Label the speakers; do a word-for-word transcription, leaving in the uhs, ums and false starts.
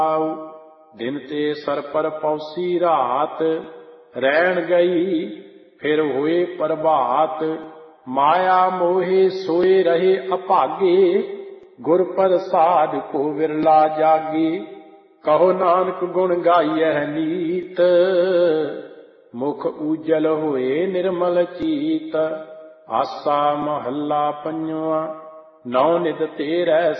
Speaker 1: दिन ते सर पर पौसी रात, रैन गई फिर हुए प्रभात। माया मोहे सोए रहे अभागे, गुर प्रसाद को विरला जागे। कहो नानक गुण गाइयह नीत, मुख उजल होए निर्मल चीत। आसा महला पंजवा, नौ निद तेरह